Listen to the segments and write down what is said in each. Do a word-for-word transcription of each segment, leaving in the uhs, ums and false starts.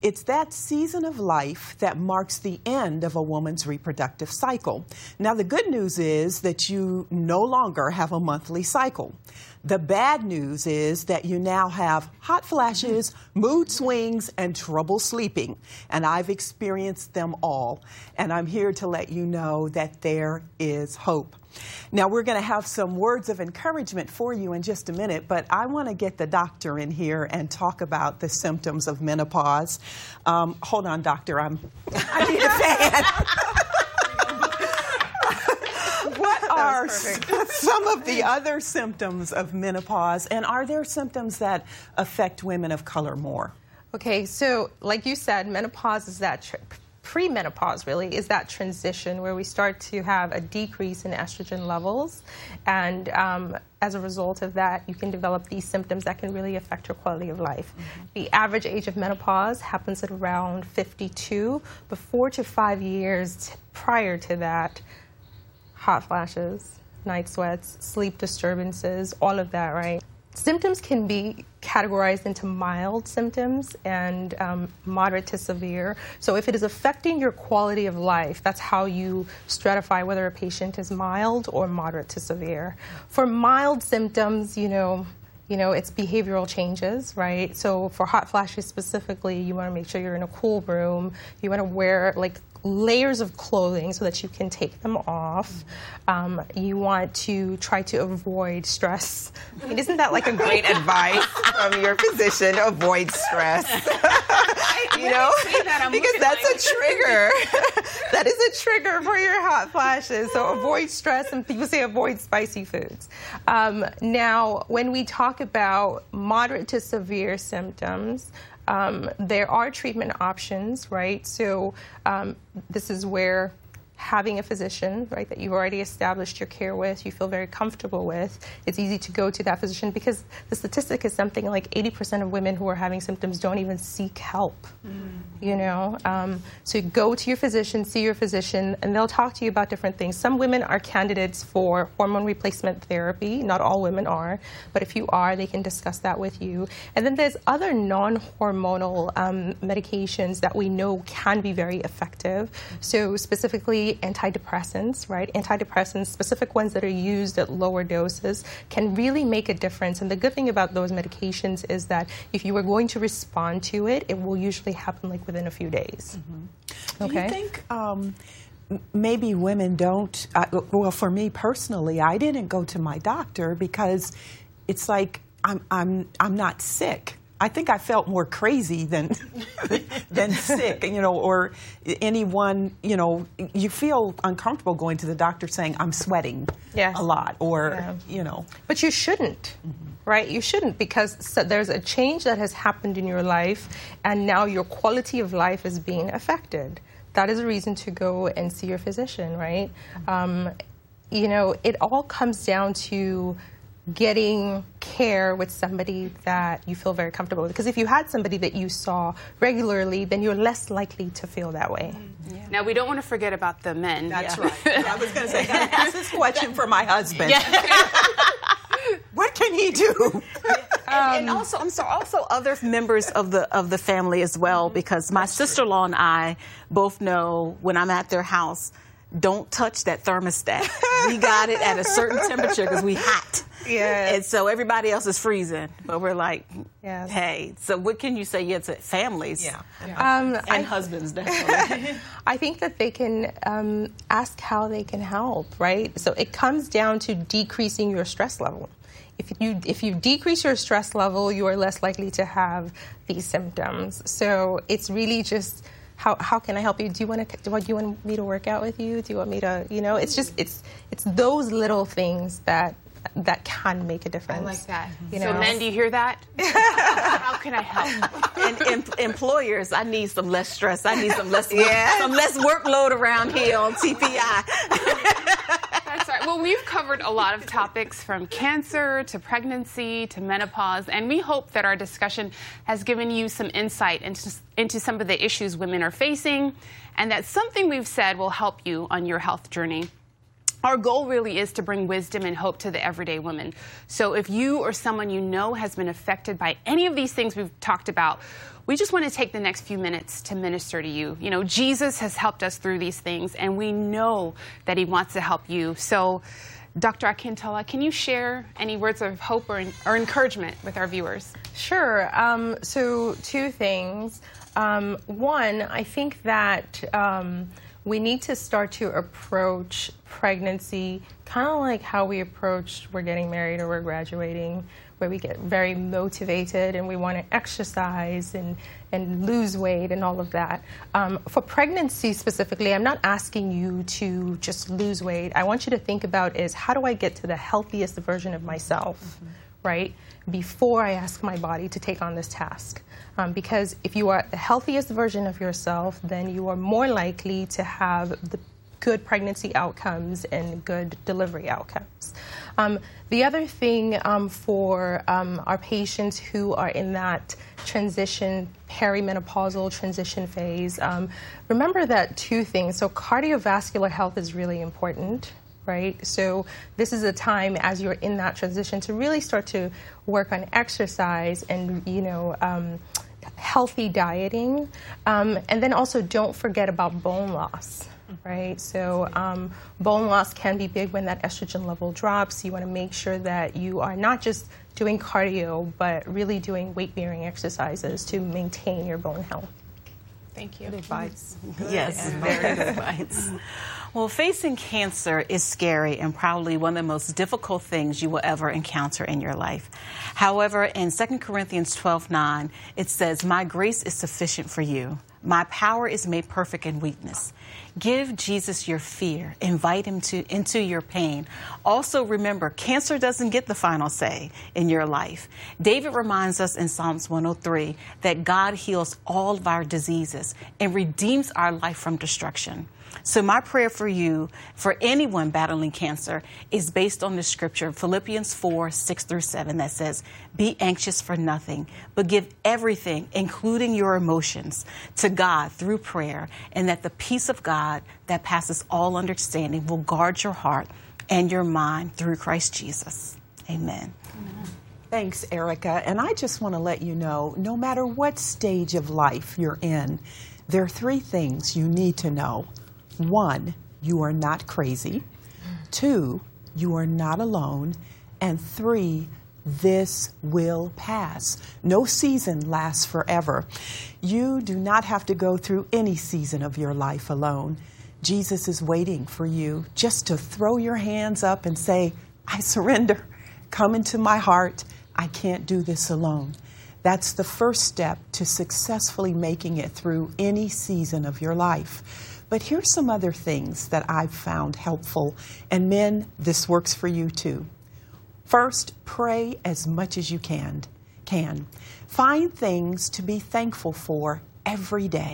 It's that season of life that marks the end of a woman's reproductive cycle. Now, the good news is that you no longer have a monthly cycle. The bad news is that you now have hot flashes, mood swings, and trouble sleeping. And I've experienced them all. And I'm here to let you know that there is hope. Now, we're going to have some words of encouragement for you in just a minute, but I want to get the doctor in here and talk about the symptoms of menopause. Um, hold on, doctor. I'm, I need a fan. What are some of the other symptoms of menopause, and are there symptoms that affect women of color more? Okay, so like you said, menopause is that tr- premenopause really is that transition where we start to have a decrease in estrogen levels, and um, as a result of that, you can develop these symptoms that can really affect your quality of life. Mm-hmm. The average age of menopause happens at around fifty-two, but four to five years prior to that, hot flashes, night sweats, sleep disturbances, all of that, right? Symptoms can be categorized into mild symptoms and um, moderate to severe. So if it is affecting your quality of life, that's how you stratify whether a patient is mild or moderate to severe. For mild symptoms, you know, you know, it's behavioral changes, right? So for hot flashes specifically, you want to make sure you're in a cool room. You want to wear like layers of clothing so that you can take them off. Um, you want to try to avoid stress. I mean, isn't that like a great advice from your physician? Avoid stress. You know, that, because that's like... a trigger. That is a trigger for your hot flashes. So avoid stress, and people say avoid spicy foods. Um, now, when we talk about moderate to severe symptoms, Um, there are treatment options, right? So um, this is where having a physician, right, that you've already established your care with, you feel very comfortable with, it's easy to go to that physician, because the statistic is something like eighty percent of women who are having symptoms don't even seek help, mm. you know? Um, so go to your physician, see your physician, and they'll talk to you about different things. Some women are candidates for hormone replacement therapy. Not all women are, but if you are, they can discuss that with you. And then there's other non-hormonal um, medications that we know can be very effective. So specifically, antidepressants, right? Antidepressants, specific ones that are used at lower doses, can really make a difference. And the good thing about those medications is that if you are going to respond to it, it will usually happen like within a few days. Mm-hmm. Okay. Do you think um, maybe women don't, uh, well, for me personally, I didn't go to my doctor because it's like I'm, I'm, I'm not sick. I think I felt more crazy than than sick, you know, or anyone, you know, you feel uncomfortable going to the doctor saying I'm sweating yes. a lot, or, yeah. you know. But you shouldn't, mm-hmm. right? You shouldn't, because so there's a change that has happened in your life, and now your quality of life is being affected. That is a reason to go and see your physician, right? Mm-hmm. Um, you know, it all comes down to getting care with somebody that you feel very comfortable with. Because if you had somebody that you saw regularly, then you're less likely to feel that way. Yeah. Now, we don't want to forget about the men. That's yeah. right. I was going to say, I got to ask this question for my husband. Yeah. What can he do? And, and also, I'm sorry, also other members of the of the family as well, because my sister-in-law and I both know when I'm at their house, don't touch that thermostat. We got it at a certain temperature because we hot. Yeah. And so everybody else is freezing. But we're like, yes. hey, so what can you say yeah, to families? Yeah. yeah. Um, and I, husbands, definitely. I think that they can um, ask how they can help, right? So it comes down to decreasing your stress level. If you if you decrease your stress level, you are less likely to have these symptoms. So it's really just, How, how can I help you? Do you want to? Do you want me to work out with you? Do you want me to? You know, it's just it's it's those little things that that can make a difference. I like that. You so, know? men, do you hear that? How can I help? And, and employers, I need some less stress. I need some less work, yeah. some less workload around here on T P I. That's right. Well, we've covered a lot of topics from cancer to pregnancy to menopause, and we hope that our discussion has given you some insight into, into some of the issues women are facing, and that something we've said will help you on your health journey. Our goal really is to bring wisdom and hope to the everyday woman. So if you or someone you know has been affected by any of these things we've talked about, we just want to take the next few minutes to minister to you. You know, Jesus has helped us through these things, and we know that he wants to help you. So, Doctor Akintola, can you share any words of hope or, or encouragement with our viewers? Sure. Um, so two things. Um, one, I think that um, we need to start to approach pregnancy kind of like how we approach we're getting married or we're graduating, where we get very motivated and we want to exercise and, and lose weight and all of that. Um, for pregnancy specifically, I'm not asking you to just lose weight. I want you to think about is how do I get to the healthiest version of myself, mm-hmm. right, before I ask my body to take on this task. Um, because if you are the healthiest version of yourself, then you are more likely to have the good pregnancy outcomes and good delivery outcomes. Um, the other thing um, for um, our patients who are in that transition, perimenopausal transition phase, um, remember that two things. So cardiovascular health is really important, right? So this is a time as you're in that transition to really start to work on exercise and, you know, um, healthy dieting. Um, and then also don't forget about bone loss. Right, so um, bone loss can be big when that estrogen level drops. You want to make sure that you are not just doing cardio, but really doing weight-bearing exercises to maintain your bone health. Thank you. Good advice. Good Yes, advice. very good advice. Well, facing cancer is scary and probably one of the most difficult things you will ever encounter in your life. However, in Second Corinthians twelve nine, it says, "My grace is sufficient for you. My power is made perfect in weakness." Give Jesus your fear. Invite him to into your pain. Also remember, cancer doesn't get the final say in your life. David reminds us in Psalms one oh three that God heals all of our diseases and redeems our life from destruction. So my prayer for you, for anyone battling cancer, is based on the scripture, Philippians four, six through seven, that says, "Be anxious for nothing, but give everything, including your emotions, to God through prayer, and that the peace of God that passes all understanding will guard your heart and your mind through Christ Jesus." Amen. Amen. Thanks, Erica. And I just want to let you know, no matter what stage of life you're in, there are three things you need to know. One, you are not crazy. Two, you are not alone. And three, this will pass. No season lasts forever. You do not have to go through any season of your life alone. Jesus is waiting for you just to throw your hands up and say, "I surrender. Come into my heart. I can't do this alone." That's the first step to successfully making it through any season of your life. But here's some other things that I've found helpful. And men, this works for you too. First, pray as much as you can. Can. Find things to be thankful for every day.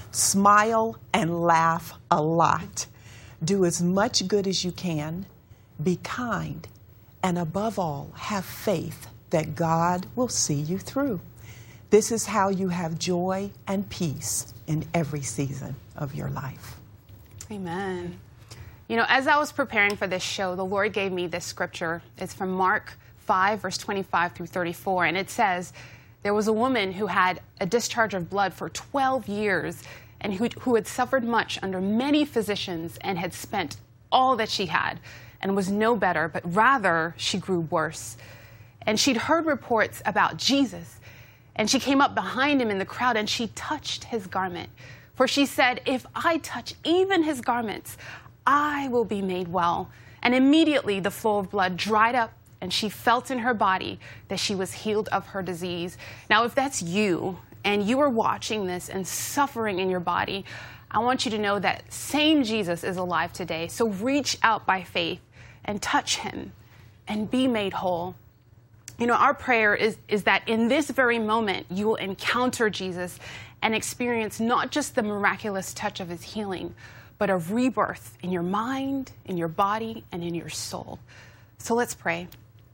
Smile and laugh a lot. Do as much good as you can. Be kind. And above all, have faith that God will see you through. This is how you have joy and peace in every season of your life. Amen. You know, as I was preparing for this show, the Lord gave me this scripture. It's from Mark five, verse twenty-five through thirty-four. And it says, there was a woman who had a discharge of blood for twelve years and who, who had suffered much under many physicians and had spent all that she had and was no better, but rather she grew worse. And she'd heard reports about Jesus. And she came up behind him in the crowd and she touched his garment. For she said, "If I touch even his garments, I will be made well." And immediately the flow of blood dried up and she felt in her body that she was healed of her disease. Now, if that's you and you are watching this and suffering in your body, I want you to know that same Jesus is alive today. So reach out by faith and touch him and be made whole. You know, our prayer is, is that in this very moment, you will encounter Jesus and experience not just the miraculous touch of his healing, but a rebirth in your mind, in your body, and in your soul. So let's pray.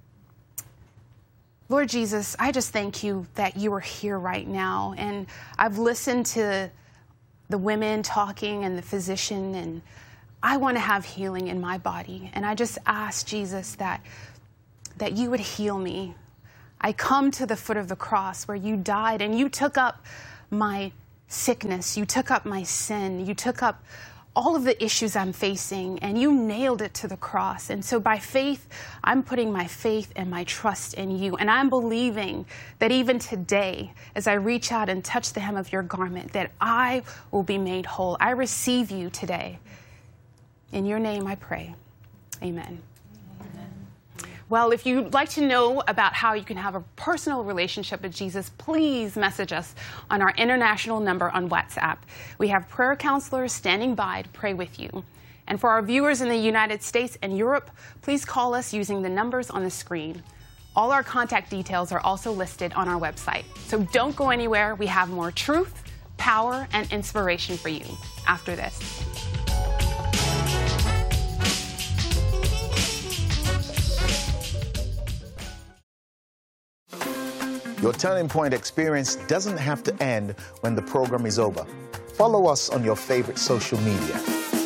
Lord Jesus, I just thank you that you are here right now. And I've listened to the women talking and the physician, and I want to have healing in my body. And I just ask Jesus that, that you would heal me. I come to the foot of the cross where you died and you took up my sickness. You took up my sin. You took up all of the issues I'm facing, and you nailed it to the cross. And so by faith, I'm putting my faith and my trust in you. And I'm believing that even today, as I reach out and touch the hem of your garment, that I will be made whole. I receive you today. In your name I pray. Amen. Well, if you'd like to know about how you can have a personal relationship with Jesus, please message us on our international number on WhatsApp. We have prayer counselors standing by to pray with you. And for our viewers in the United States and Europe, please call us using the numbers on the screen. All our contact details are also listed on our website. So don't go anywhere. We have more truth, power, and inspiration for you after this. Your Turning Point experience doesn't have to end when the program is over. Follow us on your favorite social media.